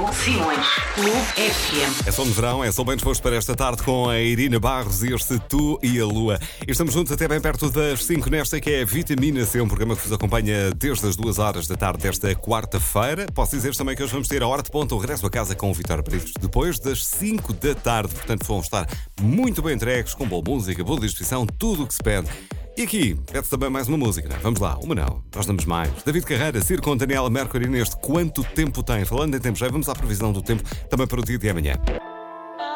com Simões. Clube FM. É som de verão, é som bem disposto para esta tarde com a Irina Barros e este Tu e a Lua. E estamos juntos até bem perto das 5 nesta que é a Vitamina C, um programa que vos acompanha desde as 2 horas da tarde desta quarta-feira. Posso dizer também que hoje vamos ter a hora de ponta, o regresso a casa com o Vitória Britos depois das 5 da tarde. Portanto, vão estar muito bem entregues, com boa música, boa disposição, tudo o que se pede. E aqui, pede-se também mais uma música, não é? Vamos lá, uma não, nós damos mais. David Carreira, Ciro com Daniela Mercury neste Quanto Tempo Tem. Falando em tempo, já vamos à previsão do tempo também para o dia de amanhã.